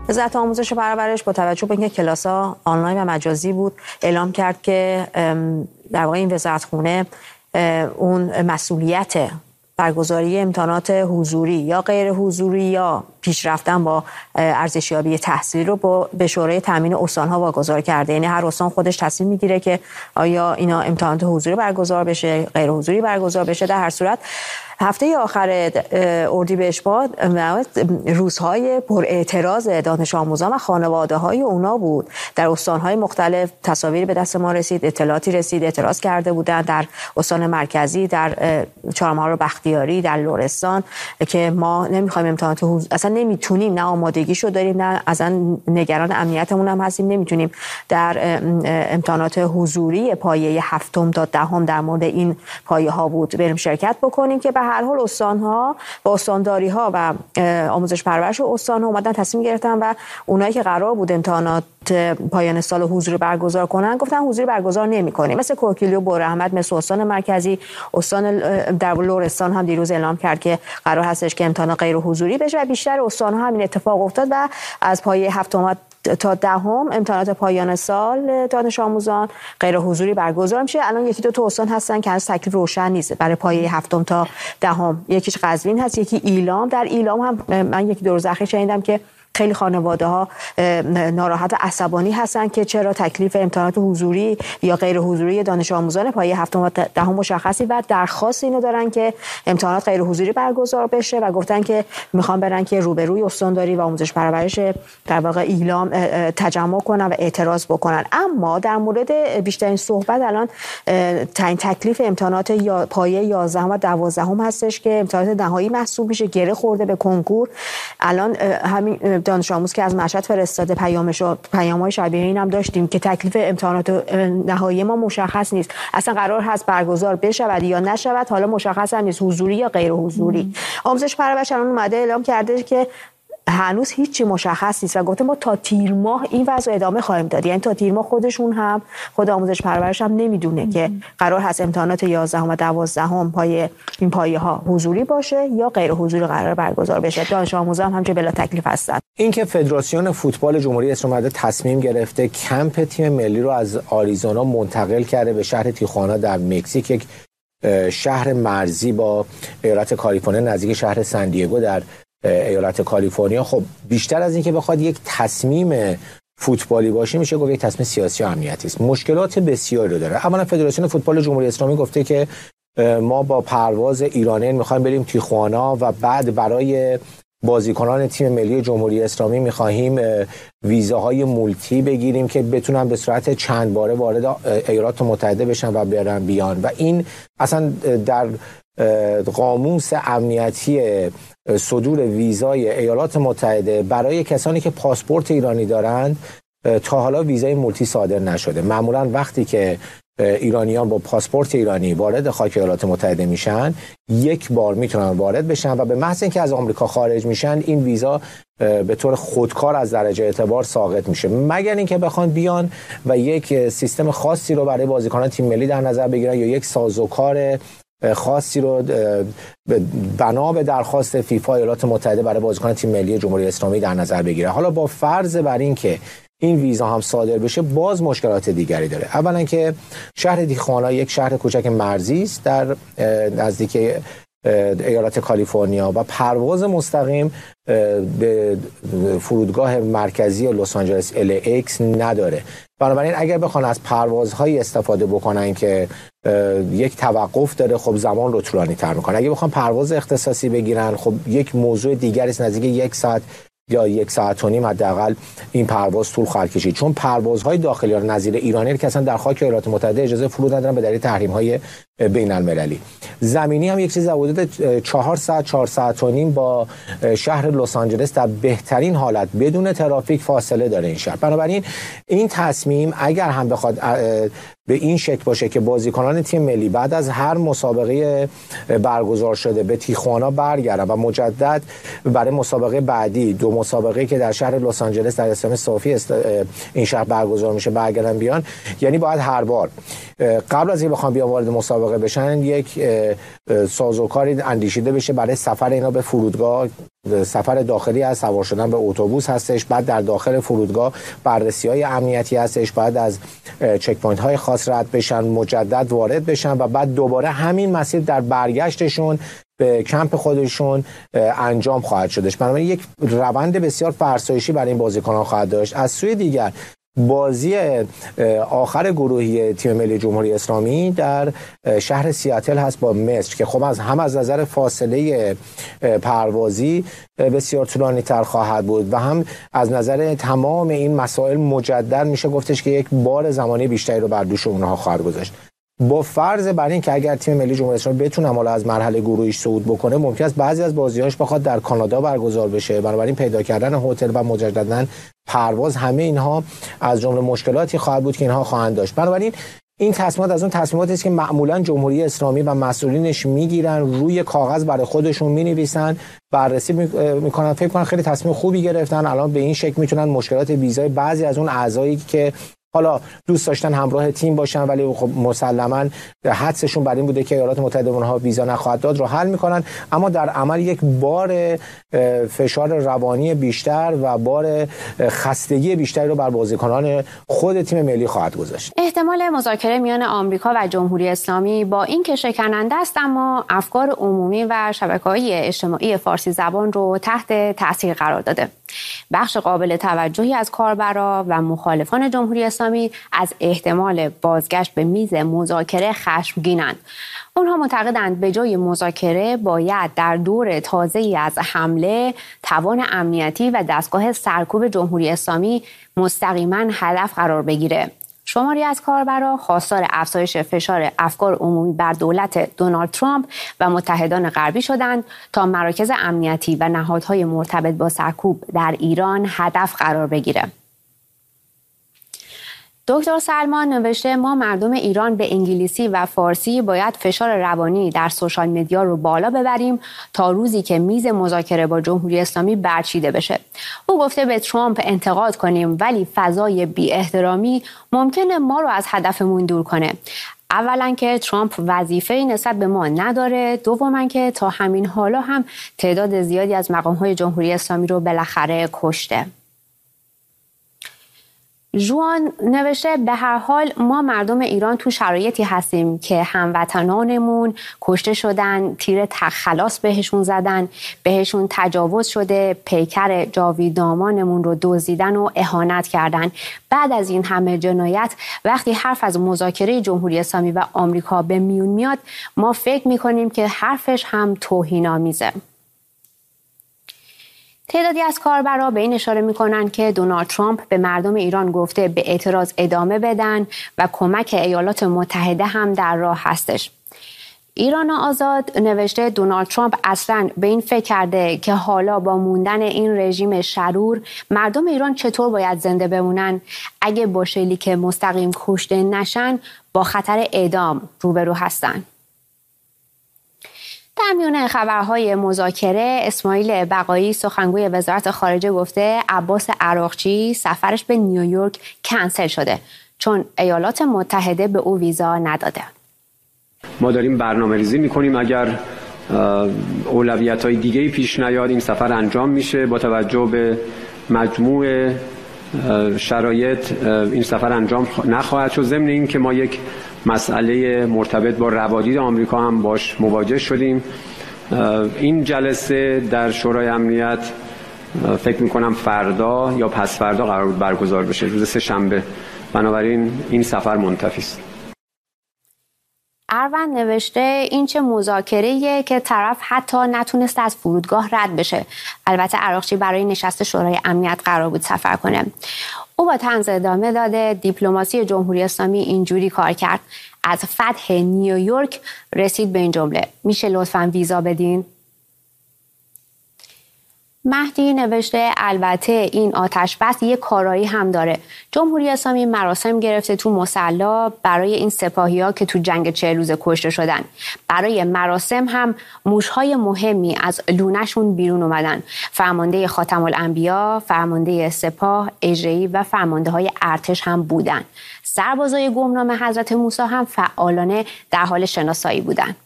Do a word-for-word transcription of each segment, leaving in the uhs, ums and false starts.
وزارت آموزش و پرورش با توجه به اینکه کلاس‌ها آنلاین و مجازی بود اعلام کرد که در واقع این وزارتخونه اون مسئولیت برگزاری امتحانات حضوری یا غیر حضوری یا پیشرفتن با ارزشیابی تحصیلی رو با به شورای تامین استان‌ها واگذار کرده. یعنی هر استان خودش تصمیم میگیره که آیا اینا امتحانات حضوری برگزار بشه، غیر حضوری برگزار بشه. در هر صورت هفته آخر اردیبهشت ماه روزهای پر اعتراض دانش آموزان و خانواده های اونا بود. در استان‌های مختلف تصاویری به دست ما رسید، اطلاعاتی رسید، اعتراض کرده بودن در استان مرکزی، در چهارمحال بختیاری، در لرستان که ما نمیخوایم امتحانات حضوری، اصلا نمیتونیم، نه آمادگیشو داریم، نه اصلا نگران امنیتمون هم هستیم، نمیتونیم در امتحانات حضوری پایه هفتم تا دهم در مورد این پایه ها بود بریم شرکت بکنیم که به هر حال استان‌ها با استانداری ها و آموزش پرورش استان‌ها اومدن تصمیم گرفتن و اونایی که قرار بود امتحانات پایان سال حضوری برگزار کنن گفتن حضوری برگزار نمی‌کنیم. مثل کوکیلی و بوراحمد، مثل استان مرکزی، استان در لرستان هم دیروز اعلام کرد که قرار هستش که امتحان غیر حضوری بشه و بیشتر استان‌ها همین اتفاق افتاد و از پایه هفتم تا دهم امتحانات پایان سال دانش آموزان غیر حضوری برگزار میشه. الان یکی دو تا استان هستن که از تکلیف روشن نیست برای پایه هفتم تا دهم. یکیش قزوین هست، یکی ایلام. در ایلام هم من یکی دو روز اخیر شنیدم که خیلی خانواده ها ناراحت و عصبانی هستن که چرا تکلیف امتحانات حضوری یا غیر حضوری دانش آموزان پایه هفتم و دهم مشخصی و درخواست اینو دارن که امتحانات غیر حضوری برگزار بشه و گفتن که میخوان برن که روبروی استانداری و آموزش پرورش در واقع ایلام تجمع کنن و اعتراض بکنن. اما در مورد بیشترین صحبت الان تعیین تکلیف امتحانات یا پایه یازدهم و دوازدهم هستش که امتحانات نهایی محسوب میشه، گره خورده به کنکور. الان همین دانش آموز که از مشهد فرستاده پیامش و پیام‌های شبیه این هم داشتیم که تکلیف امتحانات نهایی ما مشخص نیست، اصلا قرار هست برگزار بشود یا نشود، حالا مشخص هم نیست حضوری یا غیر حضوری. آموزش پرورش الان اومده اعلام کرده که هنوز هیچی مشخص نیست و گفته ما تا تیر ماه این وضع ادامه خواهیم داد. یعنی تا تیر ماه خودشون هم خود آموزش پرورش هم نمیدونه که قرار هست امتحانات یازدهم و دوازدهم پایه این پایه ها حضوری باشه یا غیر حضوری قرار برگزار بشه. دانش آموزان هم چه بلا تکلیف هستن. اینکه فدراسیون فوتبال جمهوری اسلامی تصمیم گرفته کمپ تیم ملی رو از آریزونا منتقل کرده به شهر تیخوانا در مکزیک، یک شهر مرزی با ایالت کالیفرنیا نزدیک شهر سن دیگو در ایالت کالیفرنیا، خب بیشتر از این که بخواد یک تصمیم فوتبالی باشه میشه گفت یک تصمیم سیاسی و امنیتی است. مشکلات بسیاری رو داره. اولا فدراسیون فوتبال جمهوری اسلامی گفته که ما با پرواز ایرانی میخوایم بریم تیخوانا و بعد برای بازیکنان تیم ملی جمهوری اسلامی میخواهیم ویزاهای مولتی بگیریم که بتونن به صورت چند باره وارد ایالات متحده بشن و برن بیان و این اصلا در قاموس امنیتی صدور ویزای ایالات متحده برای کسانی که پاسپورت ایرانی دارند تا حالا ویزای مولتی صادر نشده. معمولا وقتی که ایرانیان با پاسپورت ایرانی وارد خاک ایالات متحده میشن یک بار میتونن وارد بشن و به محض اینکه از آمریکا خارج میشن این ویزا به طور خودکار از درجه اعتبار ساقط میشه، مگر اینکه بخوان بیان و یک سیستم خاصی رو برای بازیکنان تیم ملی در نظر بگیرن یا یک سازوکار خاصی رو بنا به درخواست فیفا ایالات متحده برای بازیکن تیم ملی جمهوری اسلامی در نظر بگیره. حالا با فرض بر این که این ویزا هم صادر بشه باز مشکلات دیگری داره. اولا که شهر تیخوانا یک شهر کوچک مرزی است در نزدیک ایالت کالیفرنیا و پرواز مستقیم به فرودگاه مرکزی لس آنجلس ال ای ایکس نداره. بنابراین اگر بخوان از پروازهای استفاده بکنن که یک توقف داره، خب زمان رو طولانی تر میکنه. اگه بخوان پرواز اختصاصی بگیرن خب یک موضوع دیگری است، نزدیک یک ساعت یا یک ساعت و نیم حداقل این پرواز طول خواهد کشید، چون پروازهای داخلی ها نظیر ایرانی که اصلا در خاک ایالات متحده اجازه فرود ندارن به دلیل تحریم‌های بین المللی. زمینی هم یک چیز حدود چهار ساعت چهار ساعت و نیم با شهر لس آنجلس در بهترین حالت بدون ترافیک فاصله داره این شهر. بنابراین این تصمیم اگر هم بخواد به این شکل باشه که بازیکنان تیم ملی بعد از هر مسابقه برگزار شده به تیخوانا برگردن و مجدد برای مسابقه بعدی دو مسابقه که در شهر لس آنجلس در استان صافی این شهر برگزار میشه برگردن بیان، یعنی باید هر بار قبل از اینکه بخوام بیان وارد مسابقه واقع بشن یک سازوکاری اندیشیده بشه برای سفر اینا به فرودگاه. سفر داخلی از سوار شدن به اتوبوس هستش، بعد در داخل فرودگاه بررسی‌های امنیتی هستش، بعد از چک پوینت های خاص رد بشن، مجدد وارد بشن و بعد دوباره همین مسیر در برگشتشون به کمپ خودشون انجام خواهد شدش. بنابراین یک روند بسیار فرسایشی برای این بازیکنان خواهد داشت. از سوی دیگر بازی آخر گروهی تیم ملی جمهوری اسلامی در شهر سیاتل هست با مصر که خب از هم از نظر فاصله پروازی بسیار طولانی تر خواهد بود و هم از نظر تمام این مسائل مجدد میشه گفتش که یک بار زمانی بیشتری رو بر دوش اونها خواهد گذاشت. با فرض بر این که اگر تیم ملی جمهوری اسلامی بتونه حالا از مرحله گروهیش صعود بکنه، ممکن است بعضی از بازی‌هاش بخواد در کانادا برگزار بشه. بنابراین پیدا کردن هتل و مجدداً پرواز، همه اینها از جمله مشکلاتی خواهد بود که اینها خواهند داشت. بنابراین این تصمیمات از اون تصمیماتی است که معمولاً جمهوری اسلامی و مسئولینش میگیرن، روی کاغذ برای خودشون مینویسن، بررسی میکنن، فکر کنن خیلی تصمیم خوبی گرفتن، الان به این شکل میتونن مشکلات ویزای بعضی از اون اعضایی که حالا دوست داشتن همراه تیم باشن ولی خب مسلماً حدسشون بر این بوده که ایالات متحده اونها ویزا نخواهد داد رو حل میکنن، اما در عمل یک بار فشار روانی بیشتر و بار خستگی بیشتری رو بر بازیکنان خود تیم ملی خواهد گذاشت. احتمال مذاکره میان آمریکا و جمهوری اسلامی با این که شکننده است اما افکار عمومی و شبکه‌های اجتماعی فارسی زبان رو تحت تاثیر قرار داده. بخش قابل توجهی از کاربرا و مخالفان جمهوری اسلامی از احتمال بازگشت به میز مذاکره خشمگینند. اونها معتقدند به جای مذاکره باید در دور تازه‌ای از حمله توان امنیتی و دستگاه سرکوب جمهوری اسلامی مستقیما هدف قرار بگیره. شماری از کاربرا خواستار افزایش فشار افکار عمومی بر دولت دونالد ترامپ و متحدان غربی شدند تا مراکز امنیتی و نهادهای مرتبط با سرکوب در ایران هدف قرار بگیره. دکتر سلمان نوشته ما مردم ایران به انگلیسی و فارسی باید فشار روانی در سوشال مدیا رو بالا ببریم تا روزی که میز مذاکره با جمهوری اسلامی برچیده بشه. او گفته به ترامپ انتقاد کنیم ولی فضای بی احترامی ممکنه ما رو از هدفمون دور کنه. اولا که ترامپ وظیفه‌ای نسبت به ما نداره، دوما که تا همین حالا هم تعداد زیادی از مقام‌های جمهوری اسلامی رو بالاخره کشته. جوان نوشته به هر حال ما مردم ایران تو شرایطی هستیم که هموطنانمون کشته شدن، تیر خلاص بهشون زدن، بهشون تجاوز شده، پیکر جاویدامانمون رو دزدیدن و اهانت کردن. بعد از این همه جنایت وقتی حرف از مذاکره جمهوری اسلامی و آمریکا به میون میاد ما فکر میکنیم که حرفش هم توهین‌آمیزه. تعدادی از کاربرا به این اشاره میکنن که دونالد ترامپ به مردم ایران گفته به اعتراض ادامه بدن و کمک ایالات متحده هم در راه هستش. ایران آزاد نوشته دونالد ترامپ اصلاً به این فکر کرده که حالا با موندن این رژیم شرور مردم ایران چطور باید زنده بمونن اگه با شلیک مستقیم کشته نشن با خطر اعدام روبرو هستن. در میون خبرهای مذاکره اسماعیل بقایی سخنگوی وزارت خارجه گفته عباس عراقچی سفرش به نیویورک کنسل شده چون ایالات متحده به او ویزا نداده. ما داریم برنامه‌ریزی می‌کنیم اگر اولویت‌های دیگه‌ای پیش نیاد این سفر انجام میشه، با توجه به مجموع شرایط این سفر انجام نخواهد شد. ضمن این که ما یک مسئله مرتبط با روادید آمریکا هم باش مواجه شدیم. این جلسه در شورای امنیت فکر میکنم فردا یا پس فردا قرار بود برگزار بشه، روز سه شنبه. بنابراین این سفر منتفی است. اروند نوشته این چه مذاکره‌ایه که طرف حتی نتونست از فرودگاه رد بشه. البته عراقچی برای نشست شورای امنیت قرار بود سفر کنه. او با طنز ادامه داده دیپلماسی جمهوری اسلامی اینجوری کار کرد. از فتح نیویورک رسید به این جمله: میشه لطفاً ویزا بدین؟ مهدی نوشته البته این آتش بس یک کارایی هم داره. جمهوری اسلامی مراسم گرفته تو مصلی برای این سپاهی‌ها که تو جنگ چهل روزه کشته شدن. برای مراسم هم موش‌های مهمی از لونه‌شون بیرون اومدن. فرمانده خاتم الانبیا، فرمانده سپاه، اجرایی و فرمانده‌های ارتش هم بودن. سربازای گمنام حضرت موسی هم فعالانه در حال شناسایی بودند.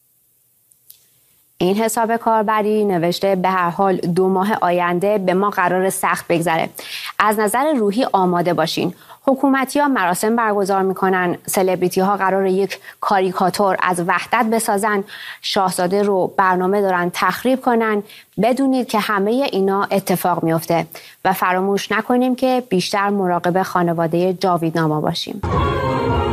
این حساب کاربری نوشته به هر حال دو ماه آینده به ما قرار سخت بگذره. از نظر روحی آماده باشین. حکومتی ها مراسم برگزار میکنن، سلبریتی ها قرار یک کاریکاتور از وحدت بسازن، شاهزاده رو برنامه دارن تخریب کنن. بدونید که همه اینا اتفاق میفته و فراموش نکنیم که بیشتر مراقب خانواده جاویدناما باشیم.